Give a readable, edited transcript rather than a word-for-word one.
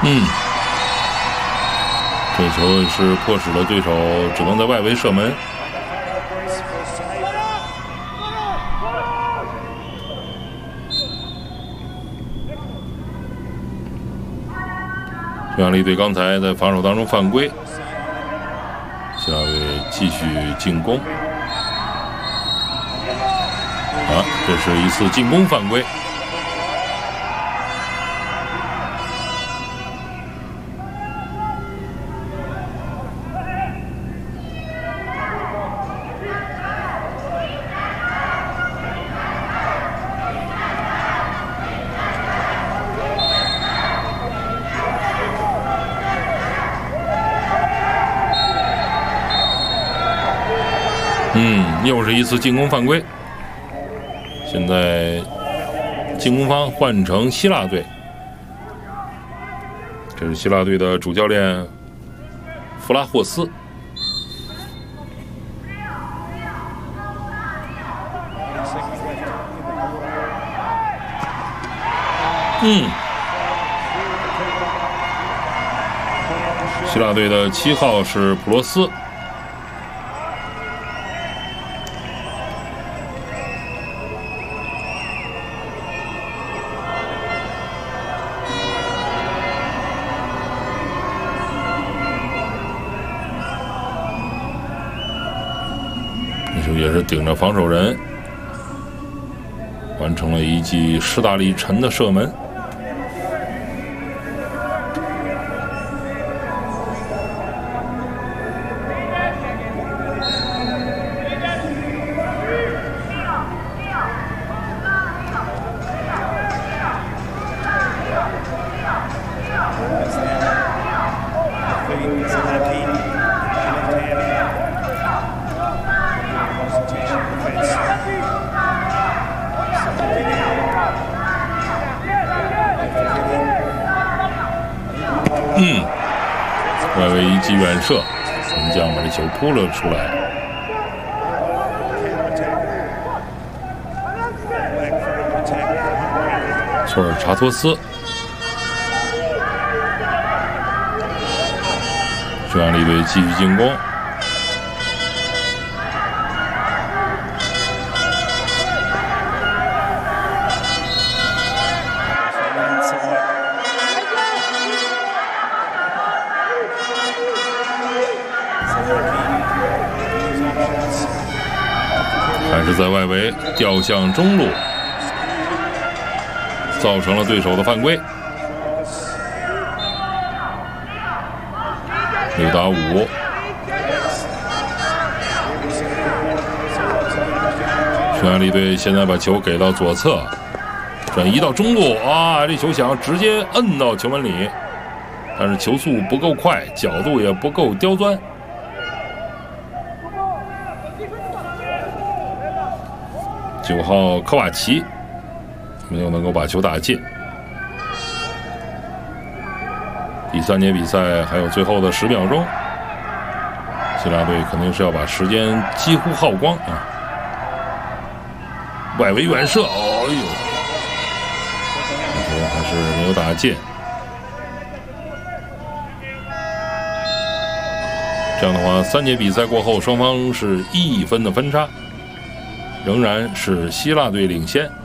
这球是迫使了对手只能在外围射门。匈牙利队刚才在防守当中犯规，希腊队继续进攻。这是一次进攻犯规。又是一次进攻犯规。现在进攻方换成希腊队，这是希腊队的主教练弗拉霍斯。希腊队的7号是普罗斯。也是顶着防守人，完成了一记势大力沉的射门。外围一记远射，门将把这球扑了出来。索尔查托斯，匈牙利队继续进攻。还是在外围吊向中路，造成了对手的犯规。6打5。匈牙利队现在把球给到左侧，转移到中路啊！这球想直接摁到球门里，但是球速不够快，角度也不够刁钻。9号科瓦奇没有能够把球打进。第3节比赛还有最后的10秒钟，希腊队肯定是要把时间几乎耗光啊！外围远射，哎呦，这球还是没有打进。这样的话，3节比赛过后，双方是1分的分差。仍然是希腊队领先。